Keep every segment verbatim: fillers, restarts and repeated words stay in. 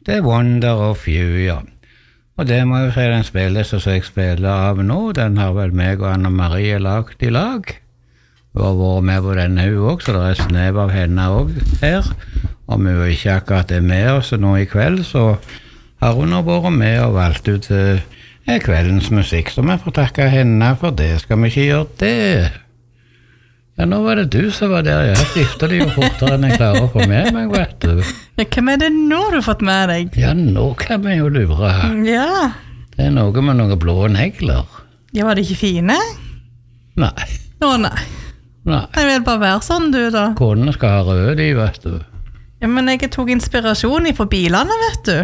The Wonder of You, ja. Og det må jeg jo si, den spillelista som jeg spiller av nå, den har vel meg og Anna Marie lagt i lag. Hun har vært med på denne hun også, så det er snev av henne også her. Om hun ikke akkurat er med oss nå i kveld, så har hun nå vært med og valgt ut uh, kveldens musikk, så vi får takke henne for det. Skal vi ikke gjøre det? Ja, nå var det du som var der. Jeg skifter det jo fortere enn jeg klarer å få med meg, vet du. Ja, hvem er det nå du har fått med deg? Ja, nå kan vi jo lure. Ja. Det er noe med noen blå negler. Ja, var det ikke fine? Nei. Å, nei. Nei. Jeg vil bare være sånn, du, da. Konene skal ha røde, de, vet du. Ja, men jeg tok inspirasjon fra bilene, vet du.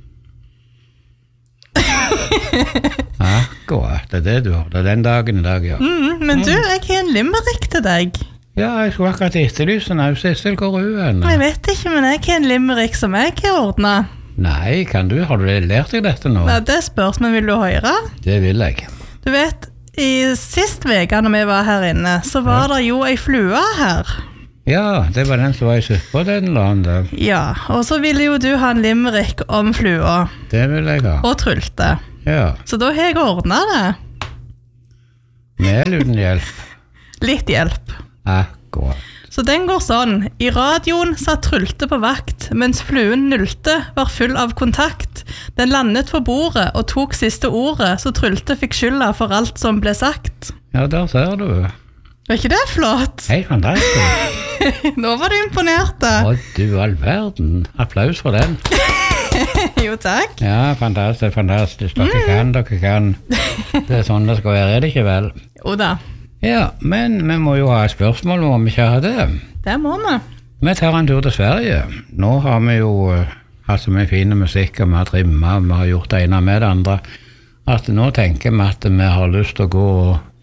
Akkurat, det er det du har. Det er den dagen i dag, ja. Mm, men du, jeg har en limerick til deg. Ja, jeg skulle akkurat etterlyse den. Sissel, hvor er hun henne? Jeg vet ikke, men jeg har en limerick som jeg har ordnet. Nei, kan du? Har du lært deg dette nå? Ja, det spørs, men vil du høre? Det vil jeg. Du vet, i sist veka når vi var her inne, så var det jo ei flue her. Ja, det var den som var i suppa den eller annen. Ja, og så ville jo du ha en limerick om flua. Det vil jeg ha. Og trulte. Ja. Så da har jeg ordnet det. Med eller uten hjelp? Litt hjelp. Akkurat. Så den går sånn. I radioen satt trulte på vakt, mens fluen nulte var full av kontakt. Den landet på bordet og tok siste ordet, så trulte fikk skylda for alt som ble sagt. Ja, der ser du. Var ikke det flott? Hei, fantastisk. Nå var du imponert. Å, du all verden. Applaus for den. Jo, takk. Ja, fantastisk, fantastisk. Dere mm. kan, dere kan. Det er sånn det skal være, er det ikke vel? Jo da. Ja, men vi må jo ha et spørsmål om vi ikke har det. Det må vi. Vi tar en tur til Sverige. Nå har vi jo uh, hatt så mye fine musikk, og vi har trimmet, vi har gjort det ene med det andre, at nå tenker vi at vi har lyst til å gå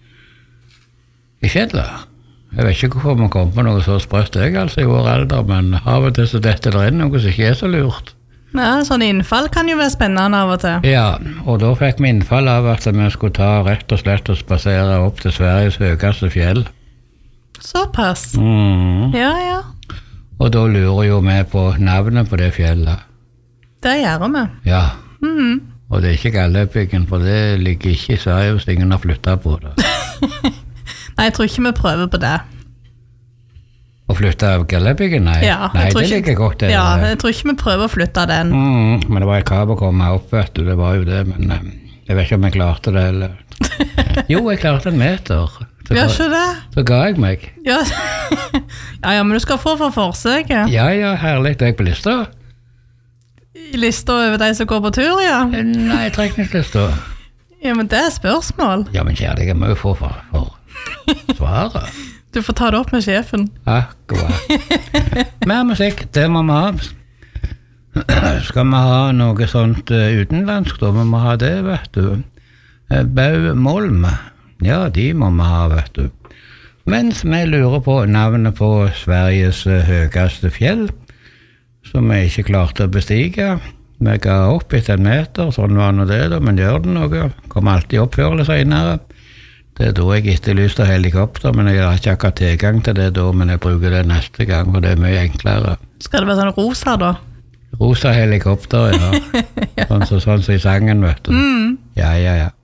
i fjellet. Jeg vet ikke hvorfor vi kom på noe så sprøtt jeg, altså i vår alder, men av og til så dette der inn noe som ikke er så lurt. Ja, sånn innfall kan jo være spennende av og til. Ja, og da fikk vi innfall av at vi skulle ta rett og slett og spasere opp til Sveriges høyeste fjell. Såpass? Mm. Ja, ja. Og da lurer jo vi på navnet på det fjellet. Det gjør vi. Ja. Mhm. Og det er ikke Galdhøpiggen, for det ligger ikke i Sverige hvis ingen har flyttet på det. Nei, jeg tror ikke vi prøver på det. Å flytte av Galdhøpiggen? Nei, ja, Nei det ikke, ligger godt det. Ja, jeg tror ikke vi prøver å flytte den. Mm, men det var et krav å komme opp, vet du, det var jo det, men um, jeg vet ikke om jeg klarte det, eller... Jo, jeg klarte en meter. Så, ja, ikke det? Så ga jeg meg. Ja. ja, ja, men du skal få for forsøket. Ja, ja, herlig, det er jeg på lista. I lista over de som går på tur, ja? Nei, trekningslista. Ja, men det er spørsmål. Ja, men kjærlig, jeg må jo få for, for svaret. Du får ta det opp med sjefen. Akkurat. Mer musikk, det må vi ha. Skal vi ha noe sånt uh, utenlandsk, da må vi ha det, vet du. Uh, Bau Molm, ja, de må vi ha, vet du. Mens vi lurer på navnet på Sveriges uh, høyeste fjell, som vi ikke klarte å bestige. Vi ga opp etter en meter, sånn var nå det da, men gjør det noe. Kommer alltid opp før eller senere. Det er da jeg etterlyste helikopter, men jeg har ikke akkurat tilgang til det da, men jeg bruker det neste gang, for det er mye enklere. Skal det være sånn rosa da? Rosa helikopter, ja. ja. Sånn som så, sånn så i sangen, vet du. Mm. Ja, ja, ja.